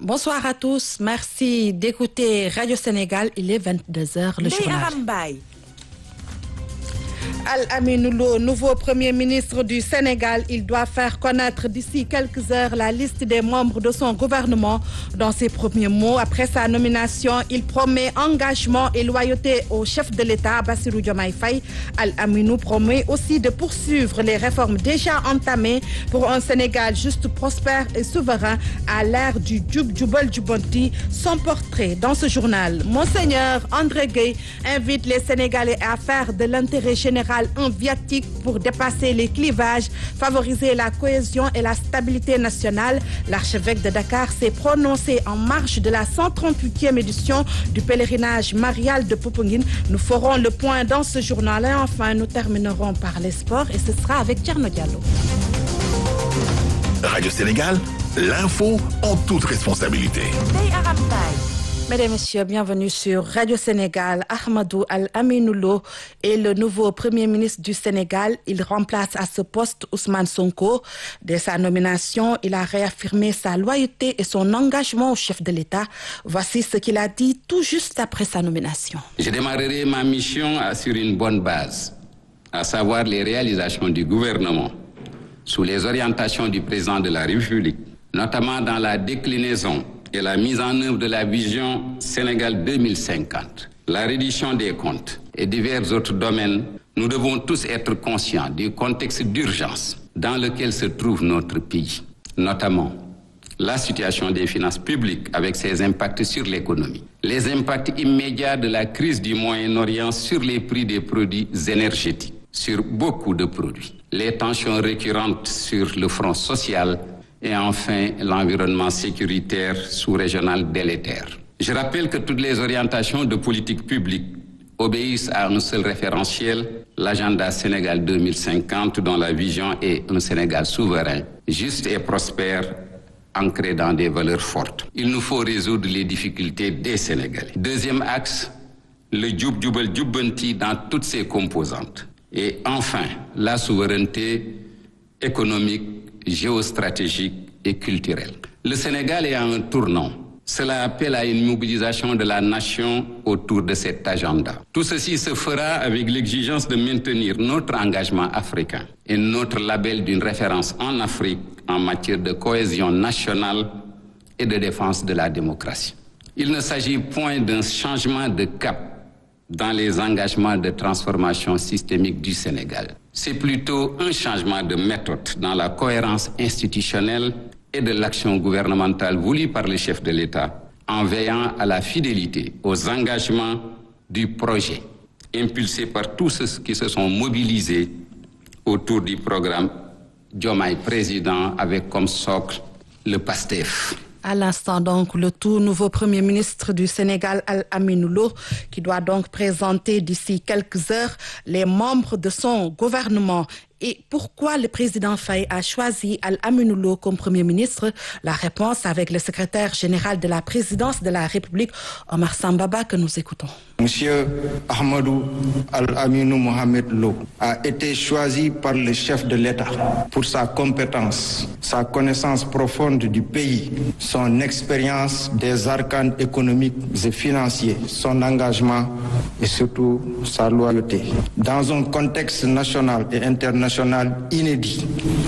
Bonsoir à tous. Merci d'écouter Radio Sénégal. Il est 22h, le journal. Al-Aminou Lo, nouveau Premier ministre du Sénégal, il doit faire connaître d'ici quelques heures la liste des membres de son gouvernement. Dans ses premiers mots, après sa nomination, il promet engagement et loyauté au chef de l'État, Bassirou Diomaye Faye. Al-Aminou promet aussi de poursuivre les réformes déjà entamées pour un Sénégal juste, prospère et souverain à l'ère du Djoub Djoubal Djoubanti. Son portrait dans ce journal. Monseigneur André Gueye invite les Sénégalais à faire de l'intérêt général un viatique pour dépasser les clivages, favoriser la cohésion et la stabilité nationale. L'archevêque de Dakar s'est prononcé en marge de la 138e édition du pèlerinage marial de Popenguine. Nous ferons le point dans ce journal et enfin nous terminerons par les sports et ce sera avec Thierno Diallo. Radio Sénégal, l'info en toute responsabilité. Mesdames et messieurs, bienvenue sur Radio Sénégal. Ahmadou Al-Aminou Lo est le nouveau Premier ministre du Sénégal. Il remplace à ce poste Ousmane Sonko. Dès sa nomination, il a réaffirmé sa loyauté et son engagement au chef de l'État. Voici ce qu'il a dit tout juste après sa nomination. Je démarrerai ma mission sur une bonne base, à savoir les réalisations du gouvernement sous les orientations du président de la République, notamment dans la déclinaison et la mise en œuvre de la vision Sénégal 2050, la reddition des comptes et divers autres domaines. Nous devons tous être conscients du contexte d'urgence dans lequel se trouve notre pays, notamment la situation des finances publiques avec ses impacts sur l'économie, les impacts immédiats de la crise du Moyen-Orient sur les prix des produits énergétiques, sur beaucoup de produits, les tensions récurrentes sur le front social et enfin l'environnement sécuritaire sous-régional délétère. Je rappelle que toutes les orientations de politique publique obéissent à un seul référentiel, l'agenda Sénégal 2050, dont la vision est un Sénégal souverain, juste et prospère, ancré dans des valeurs fortes. Il nous faut résoudre les difficultés des Sénégalais. Deuxième axe, le Djoub Djoubal Djoubanti dans toutes ses composantes. Et enfin, la souveraineté économique, géostratégique et culturelle. Le Sénégal est à un tournant. Cela appelle à une mobilisation de la nation autour de cet agenda. Tout ceci se fera avec l'exigence de maintenir notre engagement africain et notre label d'une référence en Afrique en matière de cohésion nationale et de défense de la démocratie. Il ne s'agit point d'un changement de cap dans les engagements de transformation systémique du Sénégal. C'est plutôt un changement de méthode dans la cohérence institutionnelle et de l'action gouvernementale voulue par le chef de l'État en veillant à la fidélité aux engagements du projet impulsé par tous ceux qui se sont mobilisés autour du programme Diomaye Président avec comme socle le PASTEF. À l'instant donc, le tout nouveau Premier ministre du Sénégal, Al-Aminou Lo, qui doit donc présenter d'ici quelques heures les membres de son gouvernement. Et pourquoi le président Faye a choisi Al-Aminou Lo comme Premier ministre? La réponse avec le secrétaire général de la présidence de la République, Omar Sambaba, que nous écoutons. Monsieur Ahmadou Al-Aminou Mohamed Lo a été choisi par le chef de l'État pour sa compétence, sa connaissance profonde du pays, son expérience des arcanes économiques et financiers, son engagement et surtout sa loyauté. Dans un contexte national et international inédit,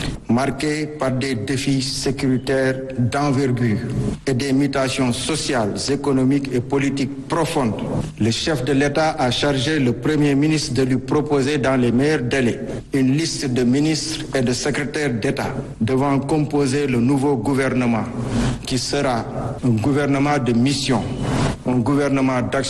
marqué par des défis sécuritaires d'envergure et des mutations sociales, économiques et politiques profondes, le chef de l'État a chargé le Premier ministre de lui proposer dans les meilleurs délais une liste de ministres et de secrétaires d'État devant composer le nouveau gouvernement qui sera un gouvernement de mission, un gouvernement d'action